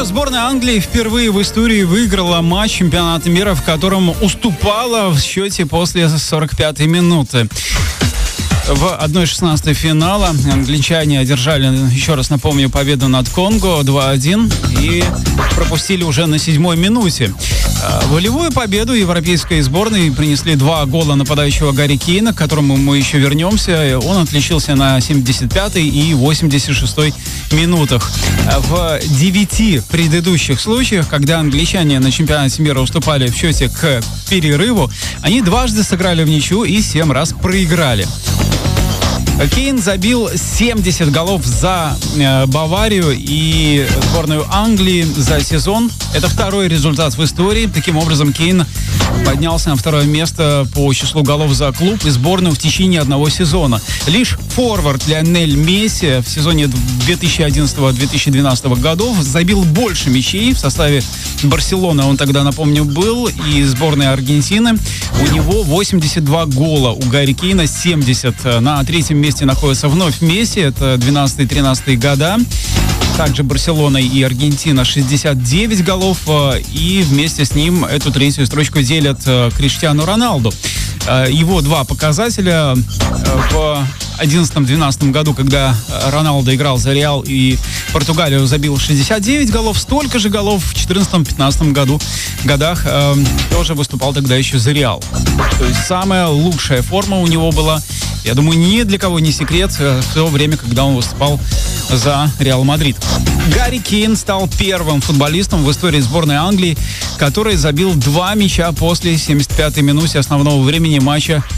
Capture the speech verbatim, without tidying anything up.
сборная Англии впервые в истории выиграла матч чемпионата мира, в котором уступала в счете после сорок пятой минуты. В одна шестнадцатая финала англичане одержали, еще раз напомню, победу над Конго два один и пропустили уже на седьмой минуте. Волевую победу европейской сборной принесли два гола нападающего Гарри Кейна, к которому мы еще вернемся. Он отличился на семьдесят пятой и восемьдесят шестой минутах. В девяти предыдущих случаях, когда англичане на чемпионате мира уступали в счете к перерыву, они дважды сыграли в ничью и семь раз проиграли. Кейн забил семьдесят голов за э, Баварию и сборную Англии за сезон. Это второй результат в истории. Таким образом, Кейн поднялся на второе место по числу голов за клуб и сборную в течение одного сезона. Лишь форвард Лионель Месси в сезоне две тысячи одиннадцатого - две тысячи двенадцатого годов забил больше мячей в составе Барселоны. Он тогда, напомню, был, и сборной Аргентины. У него восемьдесят два гола, у Гарри Кейна семьдесят. На третьем месте находится вновь Месси, это двенадцатый-тринадцатый года. Также Барселона и Аргентина шестьдесят девять голов, и вместе с ним эту третью строчку делят Криштиану Роналду. Его два показателя в одиннадцатом-двенадцатом году, когда Роналдо играл за Реал и Португалию, забил шестьдесят девять голов, столько же голов в четырнадцатом-пятнадцатом году, годах э, тоже выступал тогда еще за Реал. То есть самая лучшая форма у него была, я думаю, ни для кого не секрет, в то время, когда он выступал за Реал Мадрид. Гарри Кейн стал первым футболистом в истории сборной Англии, который забил два мяча после семьдесят пятой минуты основного времени матча